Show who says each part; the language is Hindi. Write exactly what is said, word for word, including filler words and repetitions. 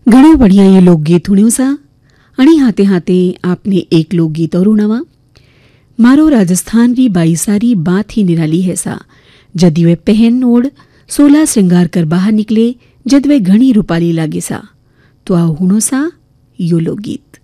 Speaker 1: घणो बढ़िया ये लोकगीत हुणियों सा। अणी हाथे हाथे आपने एक लोकगीत और हुणावा। मारो राजस्थान री बाई सारी बात ही निराली है सा। जदि वे पहन ओढ़ सोलह श्रृंगार कर बाहर निकले, जद वे घणी रूपाली लागे सा। तो आओ हुणो सा यो लोकगीत।